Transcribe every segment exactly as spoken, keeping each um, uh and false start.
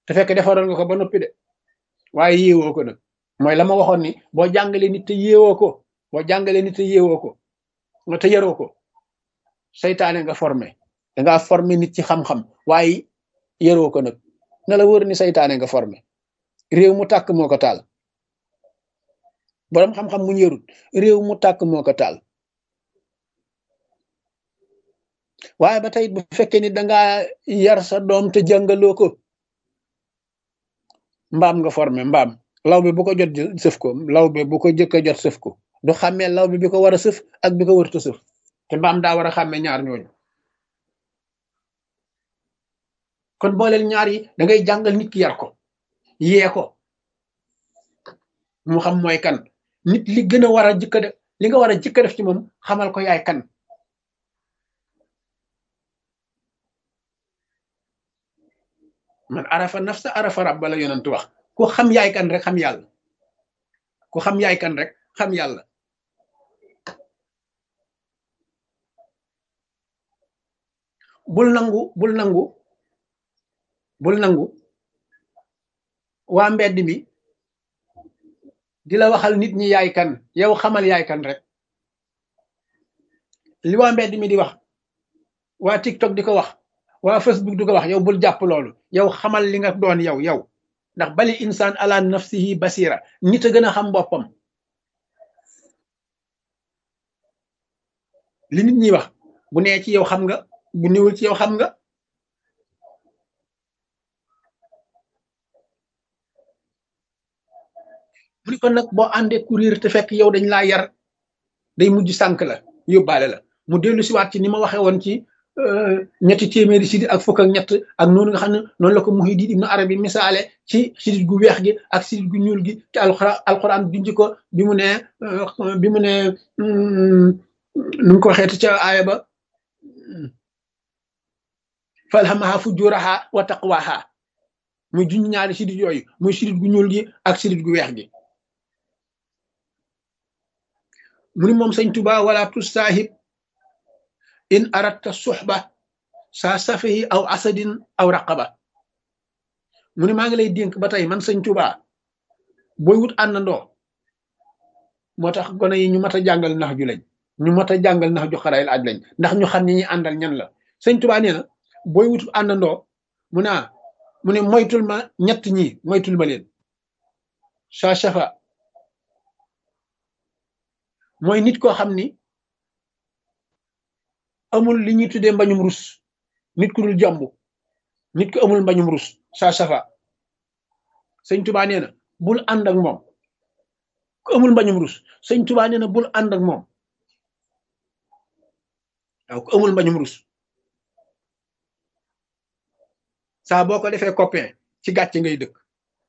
te fekk defaroon nga ko ba noppi de waaye yéewoo ko nag mooy la ma waxoon ni boo jàngalee nit te yéewoo ko boo jàngalee nit te yéewoo ko nga te yaroo ko seytaane nga formé dangaa formé nit ci xam-xam waaye yaroo ko nag na la wër ni seytaane nga formé réew mu tàkk moo ko taal boroom xam-xam mu yarut réew mu tàkk moo ko taal waaye ba tey bu fekkee ni dangaa yar sa doom te jàngaloo ko mbaam nga formé mbaam law bi bu ko jot sëf ko law bi bu ko jëkk a jot sëf ko du xàmmee law bi bi ko war a sëf ak bi ko warta sëf te mbaam daa war a xàmmee ñaar ñooñu kon booleel ñaar yi da ngay jàngal nit ki yar ko yee ko mu xam mooy kan nit li gën a war a jëkk a def li nga war a jëkk a def ci moom xamal ko yaay kan man arafa nafsa arafa rabba la yonentu wax ku xam yaay kan rek xam yàlla ku xam yaay kan rek xam yàlla bul nangu bul nangu bul nangu waa mbedd mi di la waxal nit ñi yaay kan yow xamal yaay kan rek li waa mbedd mi di wax waa TikTok di ko wax waa Facebook di ko wax yow bul jàpp loolu yow xamal li nga doon yow yow ndax bali insaan ala nafsihi basira nit a gën a xam boppam li nit ñi wax bu nee ci yow xam nga bu niwul ci yow xam nga mu ni kon nag boo àndee courir te fekk yow dañ laa yar day mujj sànk la yóbbaale la mu dellu si waat ci ni ma waxee woon ci ñetti téeméeri sidit ak fukk ak ñett ak noonu nga xam ne noonu la ko Muhyiddin Ibn Arabi misaale ci sidit gu weex gi ak sidit gu ñuul gi te alxuraan alxuraan junj ko bi mu ne bi mu ne nu mu ko waxeeti ca aaya ba falhamaha fujuraha wa taqwaha muy junj ñaari sidit yooyu muy sidit gu ñuul gi ak sidit gu weex gi mu ni moom sëñ Tuba wala tusaahib in aratta suxba saa safihi aw asadin aw raqaba mu ne maa ngi lay dénk ba tey man sëñ Tuba booy wut àndandoo moo tax gone yi ñu mat a jàngal nax ju lañ ñu mat a jàngal nax ju xarayil aj lañ ndax ñu xam ni ñi àndal ñan la sëñ Tuba nee na booy wut àndandoo mu naa mu ne moytul ma ñett ñi moytul ma leen saa safa mooy nit koo xam ni amul li ñuy tuddee mbañum rus nit ku dul jàmbu nit ku amul mbañum rus saa safa sëñ Tuba nee na bul ànd ak moom ku amul mbañum rus sëñ Tuba nee na bul ànd ak moom waaw ku amul mbañum rus saa boo ko defee copain ci gàcce ngay dëkk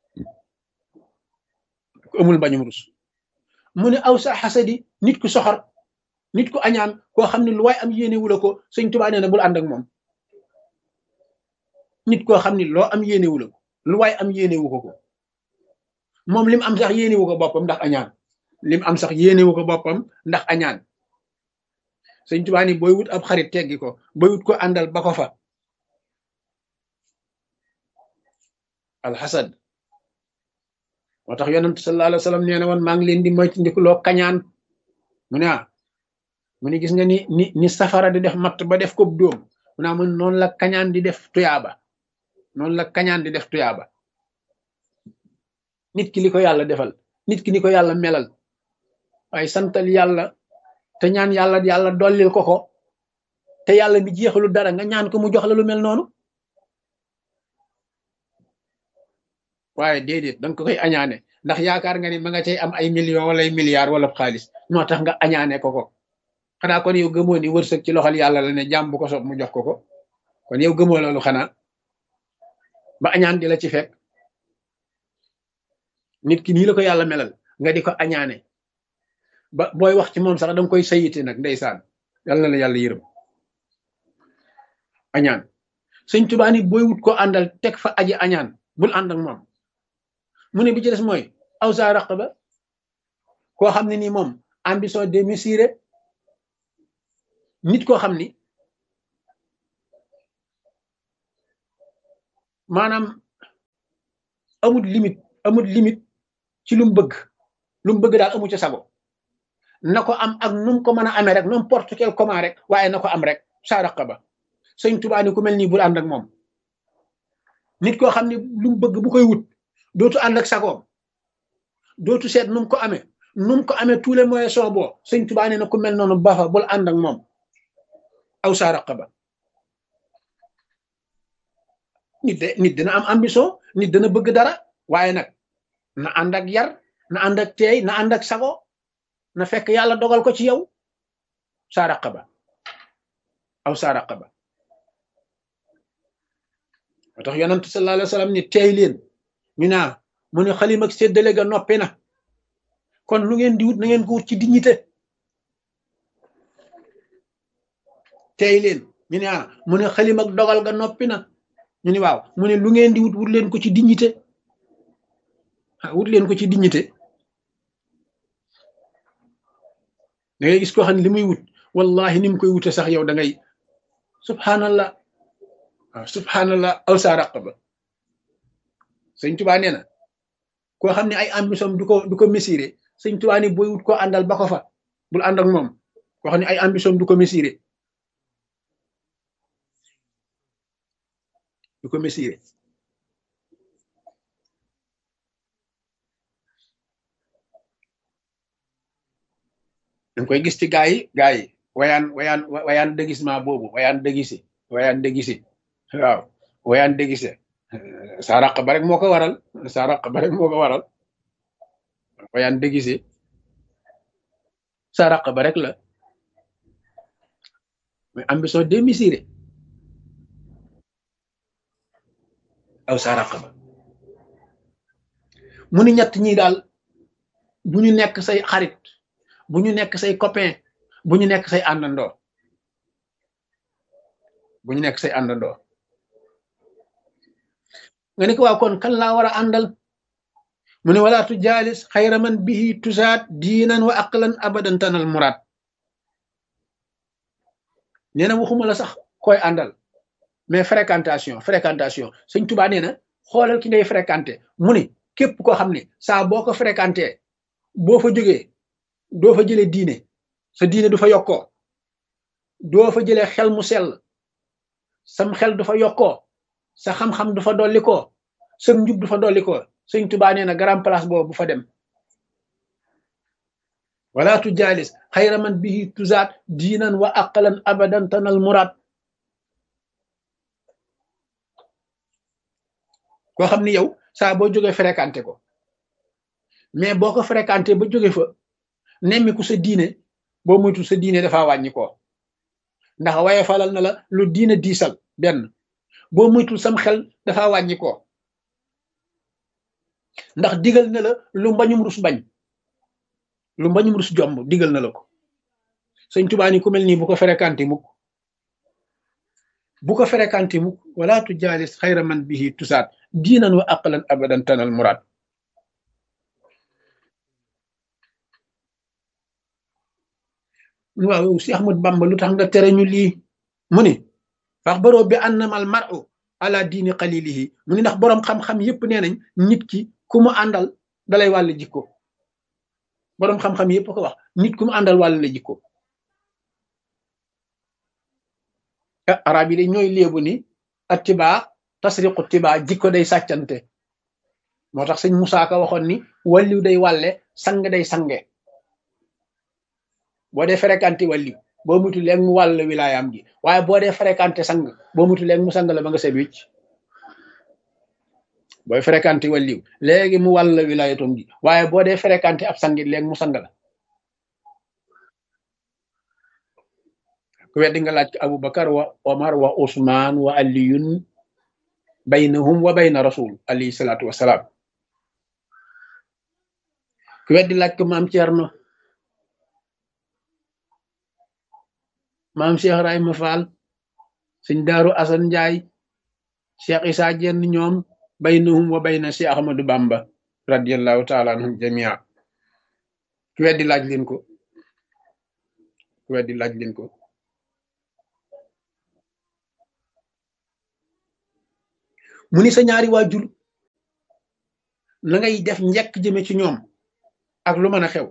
ku amul mbañum rus mu ne aw sa xasadi nit ku soxor nit ku añaan koo xam ne lu waay am yéene wula ko sëñ Tuba nee na bul ànd ak moom nit koo xam ne loo am yéene wula ko lu waay am yéene wu ko ko moom lim am sax yéene wu ko boppam ndax añaan lim am sax yéene wu ko boppam ndax añaan sëñ Tuba ni booy wut ab xarit teggi ko booy wut ko àndal ba ko fa alxasad moo tax yonent sallallahu alayhi wa sallam nee na woon maa ngi leen di moytandikuloo kañaan mu ne ah mu ne gis nga ni ni ni safara di def matt ba def ko dóom mu ne mun noonu la kañaan di def tuyaaba noonu la kañaan di def tuyaaba nit ki li ko yàlla defal nit ki ni ko yàlla melal waaye santal yàlla te ñaan yàlla yàlla dollil ko ko te yàlla mi jeexalu dara nga ñaan ko mu jox la lu mel noonu waaye déedéet danga ko koy añaane ndax yaakaar nga ni ma nga cay am ay millions wala ay milliards wala xaalis moo tax nga añaane ko ko xanaa kon yow gëmoo ni wërsëg ci loxol yàlla la ne jàmm bu ko sob mu jox ko ko kon yow gëmoo loolu xanaa ba añaan di la ci fekk nit ki nii la ko yàlla melal nga di ko añaane ba booy wax ci moom sax danga koy sayite nag ndeysaan yàlla na la yàlla yërëm añaan sëñ Tuubaa ni booy wut ko àndal teg fa aji añaan bul ànd ak moom mu ne bi ci des mooy aw sa raqaba koo xam ne nii moom ambition démesurée nit koo xam ni maanaam amul limite amul limite ci lu mu bëgg lu mu bëgg daal amu ca sago na ko am ak nu mu ko mën a amee rek n'importe quel comment rek waaye na ko am rek saa raqaba sëñ Tuubaa ni ku mel nii bul ànd ak moom nit koo xam ne lu mu bëgg bu koy wut dootu ànd ak sagoom dootu seet nu mu ko amee nu mu ko amee tous les moyens sont bons sëñ Tuubaa nee na ku mel noonu baaxa bul ànd ak moom aw saa raqaba nit de nit dina am ambition nit dana bëgg dara waaye nag na ànd ak yar na ànd ak teey na ànd ak sago na fekk yàlla dogal ko ci yow saa raqaba aw saa raqaba moo tax yonent sallallahu alayhi wa sallam ni teey leen ñu naa mu ne xalim ak séddale ga noppi na kon lu ngeen di wut na ngeen ko wut ci dignité teey leen ñu ne ah mu ne xalim ak dogal ga noppi na ñu ni waaw mu ne lu ngeen di wut wut leen ko ci dignité ah wut leen ko ci dignité da ngay gis koo xam ne li muy wut wallahi ni mu koy wute sax yow da ngay subhanallah waaw subhanallah aw saa raqaba sëñ Tuubaa nee na koo xam ne ay ambition du ko du ko mesurer sëñ Tuubaa ni booy wut koo àndal ba ko fa bul ànd ak moom koo xam ne ay ambition du ko mesurer du ko mesurer da nga koy gis ci gaa yi gaa yi wayaan wayaan wayaan déguisement boobu wayaan déguisé wayaan déguisé waaw wayaan déguisé saa raq ba rek moo ko waral saa raq ba rek moo ko waral wayaan déguisé saa raq ba rek la mais ambition démesurée aw saa raq ba mu ni ñett ñi daal bu ñu nekk say xarit bu ñu nekk say copain bu ñu nekk say àndandoo bu ñu nekk say àndandoo nga ne ko waaw kon kan laa war a àndal mu ne wala tu jaalis xayra man bihi tusaat diinan wa aqlan abadan tanal muraad nee na waxuma la sax koy àndal mais fréquentation fréquentation sëñ Tuubaa nee na xoolal ki ngay fréquenté mu ne képp koo xam ne saa boo ko fréquenté boo fa jógee doo fa jëlee diine sa diine du fa yokkoo doo fa jëlee xel mu sell sam xel du fa yokkoo sa xam-xam du fa dolli koo sa njub du fa dolli koo sëñ Tuubaa nee na grand place boobu bu fa dem wala tu jaalis xayra man bihi tuzaat diinan wa aqalan abadan tanal muraad koo xam ni yow saa boo jógee fréquenté ko mais boo ko fréquenté ba jóge fa nemmiku sa diine boo muytu sa diine dafa wàññi ko ndax waaye falal na la lu diine diisal benn boo muytul sam xel dafa wàññi ko ndax digal na la lu mbañum rus bañ lu mbañum rus jomb digal na la ko sëñ Tuubaa ni ku mel nii bu ko fréquenté mukk bu ko fréquenté mukk wala tu jaalis xayra man bihi tusaat diinan wa aqlan abadan tanal muraad waaw si Ahmad Bamba lu tax nga tere ñu lii mu ni fax baroo bi annamal mar'u ala diini qalilihi mu ni ndax boroom xam-xam yépp nee nañ nit ki ku mu àndal dalay wàll jikko boroom xam-xam yépp ko wax nit ku mu àndal wàll la jikko ah arab yi de ñooy léebu ni attibaa tasriqu tibaa jikko day sàccante moo tax sëñ Musaa Ka waxoon ni wàlliw day wàlle sang day sange boo dee fréquenté wàlliw boo mutu léegi mu wàll wilaayam gi waaye boo dee fréquenté sang boo mutu léegi mu sang la ba nga set wicc booy fréquenté wàlliw léegi mu wàll wilaayatom gi waaye boo dee fréquenté ab sangit léegi mu sang la ku weddi nga laaj ko Abubakar wa Omar wa Usmaan wa Aliyun baynahum wa bayna rasul alayhi salaatu wasalaam ku weddi laaj ko maam Cerno maam Cheikh Ibrahima Fall sëñ Daaru Asan Njaay Cheikh Isaa Jenn ñoom baynahum wa bayna Cheikh Ahmadou Bamba radiyallahu taala anhum jamia ku weddi laaj leen ko ku weddi laaj leen ko mu ni sa ñaari waajur na ngay def njekk jëme ci ñoom ak lu mën a xew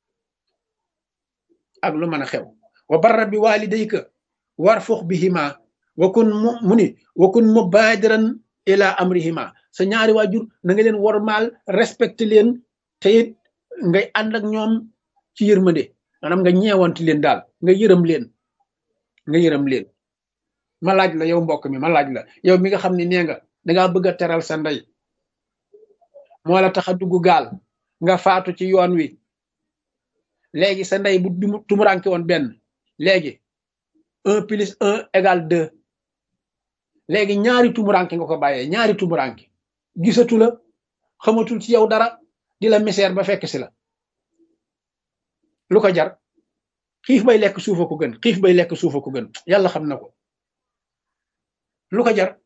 ak lu mën a xew wa barra bi walidayka warfuq bihima wa kun mu mu ni wa kun mubadiran ila amrihima sa ñaari waajur na nga leen wormaal respecté leen te it ngay ànd ak ñoom ci yërmande maanaam nga ñeewanti leen daal nga yërëm leen nga yërëm leen ma laaj la yow mbokk mi ma laaj la yow mi nga xam ne nee nga dangaa bëgg a teral sa ndey moo la tax a dugg gaal nga faatu ci yoon wi léegi sa ndey bu tumuranke woon benn léegi un plus un égale deux léegi ñaari tumuranke nga ko bàyyee ñaari tumuranke gisatu la xamatul ci yow dara di la misère ba fekk si la lu ko jar xiif bay lekk suufa ko gën xiif bay lekk suufa ko gën yàlla xam na ko lu ko jar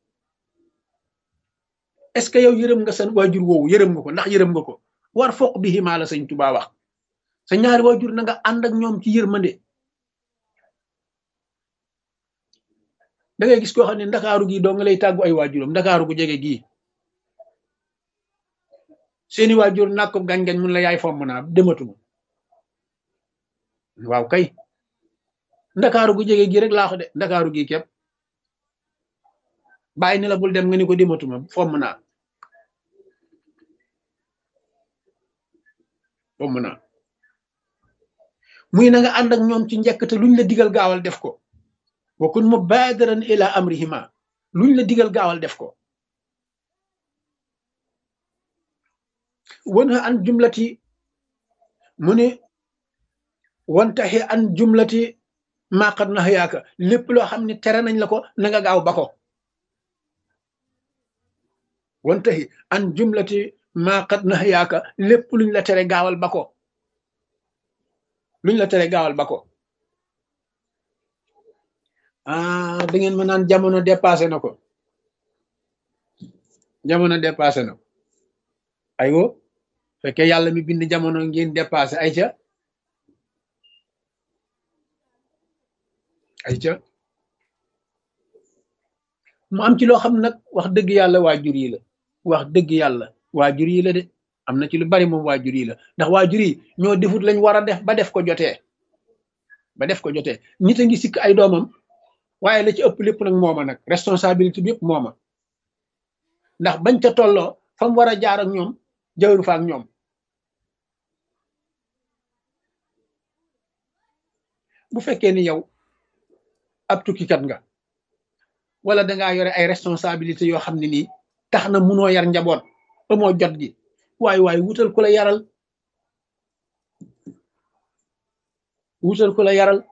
est ce que yow yërëm nga sa waajur woowu yërëm nga ko ndax yërëm nga ko war foq bi ximaa la sëñ Tuubaa wax sa ñaari waajur na nga ànd ak ñoom ci yërmande da ngay gis koo xam ne ndakaaru gii doo nga lay tàggu ay waajuram ndakaaru gu jege gii seeni waajur nàkk ko gañ-gañ mun la yaay fomm naa dematuma waaw kay ndakaaru gu jege gii rek laa ko de ndakaaru gii képp bàyyi ni la bul dem nga ni ko dematuma fomm naa fomm naa muy na nga ànd ak ñoom ci njëkk te luñ la digal gaawal def ko wa kun mubadiran ila amrihima luñ la digal gaawal def ko wanha an jumlati mu ne wantaxi an jumlati maa qad nahayaaka lépp loo xam ne tere nañ la ko na nga gaaw ba ko wantaxi an jumlati maa qad nahayaaka lépp luñ la tere gaawal ba ko luñ la tere gaawal ba ko ah da ngeen ma naan jamono dépassé na ko jamono dépassé na ko aywo fekkee yàlla mi bind jamono ngeen dépassé ay ca ay ca mu am ci loo xam nag wax dëgg yàlla waajur yi la wax dëgg yàlla waajur yi la de am na ci lu bari moom waajur yi la ndax waajur yi ñoo defut lañ war a def ba def ko jotee ba def ko jotee nit a ngi sikk ay doomam waaye la ci ëpp lépp nag mooma nag responsabilité bi yëpp mooma ndax bañ ca tolloo fa mu war a jaar ak ñoom jawru fa ak ñoom bu fekkee ni yow ab tukkikat nga wala dangaa yore ay responsabilité yoo xam ne nii tax na munoo yar njaboot amoo jot gi waaye waaye wutal ku la yaral wutal ku la yaral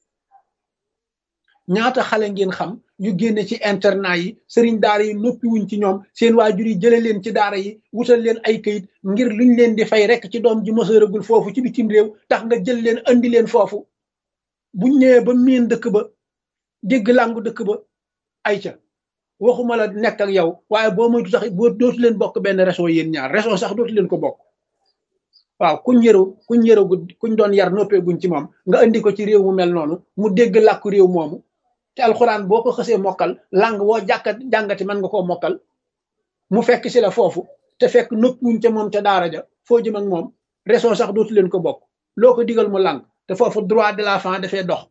ñaata xale ngeen xam yu génne ci internat yi sëriñ daara yi noppi wuñ ci ñoom seen waajur yi jële leen ci daara yi wutal leen ay këyit ngir luñ leen di fay rek ci doom ji mësëragul foofu ci bitim réew tax nga jël leen andi leen foofu buñ ñëwee ba miin dëkk ba dégg làngu dëkk ba ay ca waxuma la nekk ak yow waaye boo moytu sax boo dootu leen bokk benn réseau yéen ñaar réseau sax dootu leen ko bokk waaw kuñ yëru kuñ yëru kuñ doon yar noppeeguñ ci moom nga andi ko ci réew mu mel noonu mu dégg làkku réew moomu te alxuraan boo ko xësee mokkal lang woo jàkkat jàngati mën nga koo mokkal mu fekk si la foofu te fekk noppiwuñ ca moom ca daara ja foo jëm ak moom réseau sax dootu leen ko bokk loo ko digal mu lang te foofu droit de l'enfant dafay dox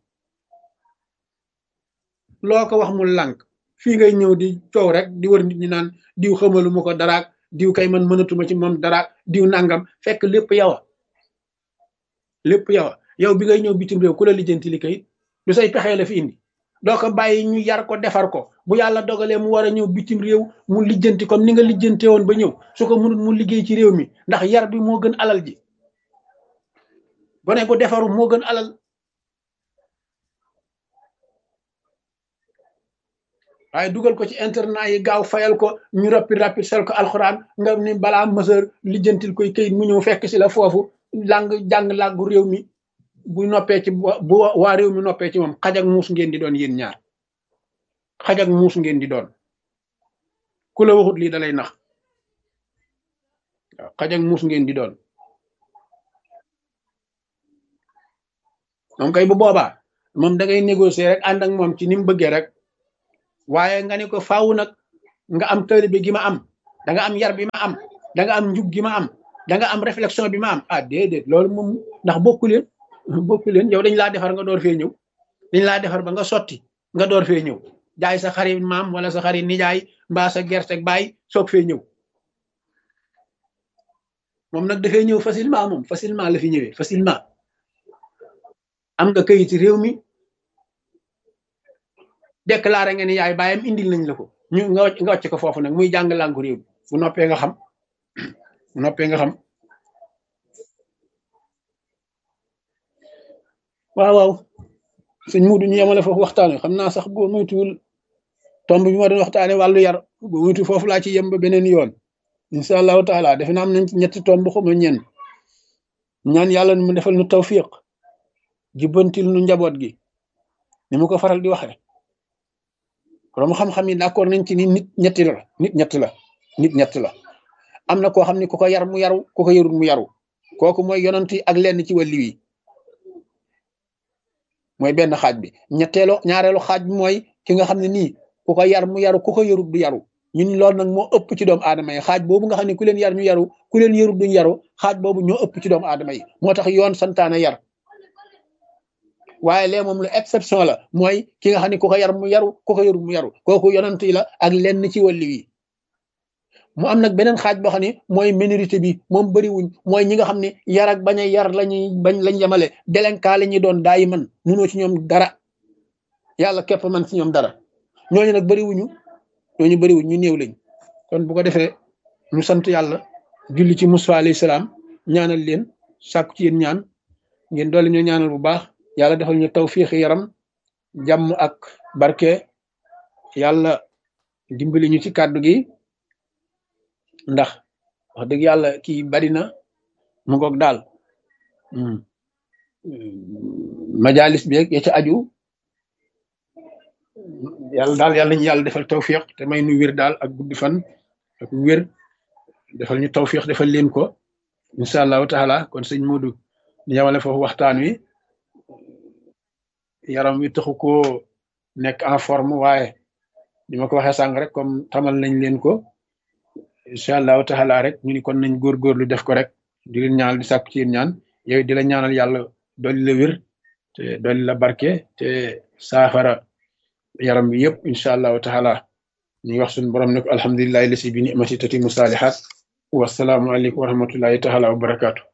loo ko wax mu lànk fii ngay ñëw di coow rek di wër nit ñi naan diw xamalu ma ko daraak diw kay man mënatuma ci moom daraak diw nangam fekk lépp yow a lépp yow a yow bi ngay ñëw bitim réew ku la lijjanti li kayit du say pexee la fi indi doo ko bàyyi ñu yar ko defar ko bu yàlla dogalee mu war a ñëw bitim réew mu lijjanti comme ni nga lijjante woon ba ñëw su ko mënut mu liggéey ci réew mi ndax yar bi moo gën alal ji gone gu defaru moo gën alal waaye dugal ko ci internat yi gaaw fayal ko ñu rappi rappi sel ko alxuraan nga ni balaa mësër lijjantil koy këyit mu ñëw fekk si la foofu lang jàng làggu réew mi bu noppee ci bu waa réew mi noppee ci moom xaj ak muus ngeen di doon yéen ñaar xaj ak muus ngeen di doon ku la waxut lii dalay nax waaw xaj ak muus ngeen di doon moom kay bu boobaa moom da ngay négocier rek ànd ak moom ci ni mu bëggee rek waaye nga ne ko faaw nag nga am taalibe gi ma am da nga am yar bi ma am da nga am njub gi ma am da nga am réflexion bi ma am ah déedéet loolu moom ndax bokku leen bokku leen yow dañ laa defar nga door fee ñëw dañ laa defar ba nga sotti nga door fee ñëw jaay sa xarit maam wala sa xarit nijaay mbaa sa gerte baay soog fee ñëw moom nag dafay ñëw facilement moom facilement la fi ñëwee facilement am nga kayiti réew mi déclaré nga ni yaay baayam indil nañ la ko ñu nga wàcc nga wàcc ko foofu nag muy jàng làngu réew mi bu noppee nga xam bu noppee nga xam waaw waaw sëñ Muudu ñu yemale foofu waxtaane xam naa sax boo moytuwul tomb bi ma doon waxtaane wàllu yar boo moytu foofu laa ci yem ba beneen yoon incha allahu taala defe naa am nañ ci ñetti tomb xuma ñen ñaan yàlla mu defal nu tawfiq jubbantil nu njaboot gi ni mu ko faral di waxe borom xam-xam yi d'accord nañ ci ni nit ñetti la nit ñett la nit ñett la am na koo xam ne ku ko yar mu yaru ku ko yarul mu yaru kooku mooy yonent yi ak lenn ci wàlli wi mooy benn xaaj bi ñetteelu ñaareelu xaaj bi mooy ki nga xam ne nii ku ko yar mu yaru ku ko yarul du yaru ñun loolu nag moo ëpp ci doomu aadama yi xaaj boobu nga xam ne ku leen yar ñu yaru ku leen yarul duñ yaru xaaj boobu ñoo ëpp ci doomu aadama yi moo tax yoon santaane yar waaye lee moom lu exception la mooy ki nga xam ne ku ko yar mu yaru ku ko yarul mu yaru kooku yonent yi la ak lenn ci wàlli wi mu am nag beneen xaaj boo xam ne mooy minorité bi moom bëriwuñ mooy ñi nga xam ne yar ak bañ a yar lañuy bañ lañ yemale délinquant la ñuy doon daayi man munoo ci ñoom dara yàlla képp man ci ñoom dara ñooñu nag bëriwuñu ñooñu bëriwuñ ñu néew lañ kon bu ko defee ñu sant yàlla julli ci Musaa alayhi salaam ñaanal leen sàkku ci yéen ñaan ngeen doole ñu ñaanal bu baax yàlla defal ñu tawfiix yaram jàmm ak barke yàlla dimbali ñu ci kàddu gi ndax wax dëgg yàlla kii bari na mu ngoog daal majalis bi ya ca aju yàlla daal yàlla ñu yàlla defal tawfiq te may nu wér daal ak guddi fan ak wér defal ñu tawfiq defal leen ko incha allahu taala kon sëñ Modou ñu yemale foofu waxtaan wi yaram wi taxu koo nekk en forme waaye ni ma ko waxee sànq rek comme tamal nañ leen ko incha allahu taala rek ñu ni kon nañ góorgóorlu def ko rek di leen ñaanal di sàkku ci yéen ñaan yow di la ñaanal yàlla dolli la wér te dolli la barke te saafara yaram bi yëpp incha allahu taala ñu wax suñu borom ne ko alhamdulillahi lasi bi ni'mati tatimu salihat wasalaamu aleykum wa rahmatullahi taala wa barakaatu